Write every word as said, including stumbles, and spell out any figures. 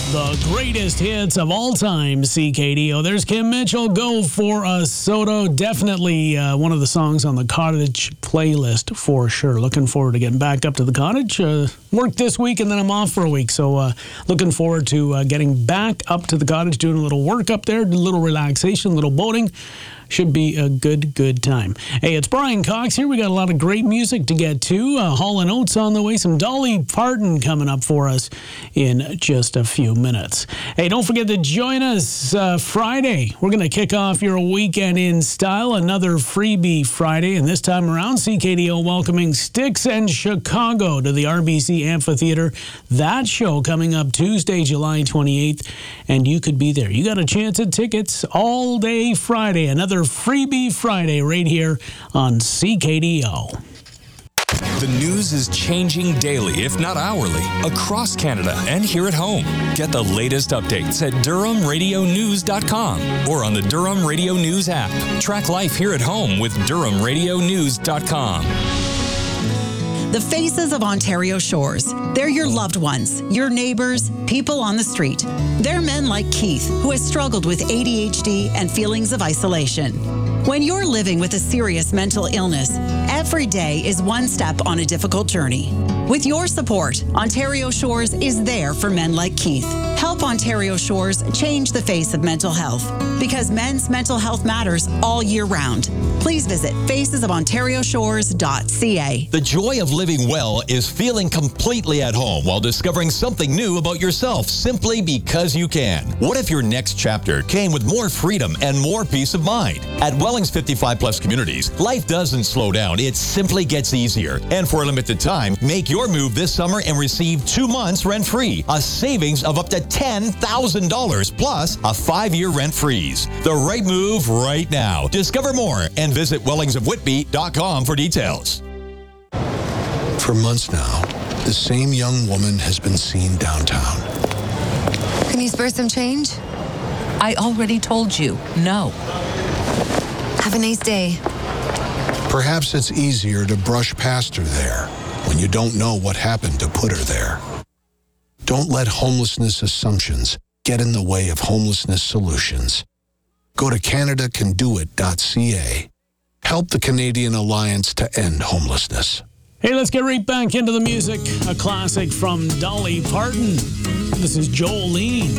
The greatest hits of all time, C K D O. There's Kim Mitchell, Go for a Soda. Definitely uh, one of the songs on the Cottage playlist for sure. Looking forward to getting back up to the Cottage. Uh, work this week and then I'm off for a week. So uh, looking forward to uh, getting back up to the Cottage, doing a little work up there, a little relaxation, a little boating. Should be a good, good time. Hey, it's Brian Cox here. We got a lot of great music to get to. Uh, Hall and Oates on the way. Some Dolly Parton coming up for us in just a few minutes. Hey, don't forget to join us uh, Friday. We're going to kick off your weekend in style. Another freebie Friday. And this time around, C K D O welcoming Styx and Chicago to the R B C Amphitheater. That show coming up Tuesday, July twenty-eighth. And you could be there. You got a chance at tickets all day Friday. Another freebie Friday right here on C K D O. The news is changing daily, if not hourly, across Canada and here at home. Get the latest updates at Durham Radio News dot com or on the Durham Radio News app. Track life here at home with Durham Radio News dot com. The faces of Ontario Shores. They're your loved ones, your neighbors, people on the street. They're men like Keith, who has struggled with A D H D and feelings of isolation. When you're living with a serious mental illness, every day is one step on a difficult journey. With your support, Ontario Shores is there for men like Keith. Help Ontario Shores change the face of mental health, because men's mental health matters all year round. Please visit faces of ontario shores dot c a. The joy of living well is feeling completely at home while discovering something new about yourself simply because you can. What if your next chapter came with more freedom and more peace of mind? At Wellings fifty-five plus Communities, life doesn't slow down. It simply gets easier. And for a limited time, make your move this summer and receive two months rent-free, a savings of up to ten thousand dollars plus a five-year rent freeze. The right move right now. Discover more and visit wellings of whitby dot com for details. For months now, the same young woman has been seen downtown. Can you spare some change? I already told you, no. Have a nice day. Perhaps it's easier to brush past her there when you don't know what happened to put her there. Don't let homelessness assumptions get in the way of homelessness solutions. Go to canada can do it dot c a. Help the Canadian Alliance to End Homelessness. Hey, let's get right back into the music. A classic from Dolly Parton. This is Jolene.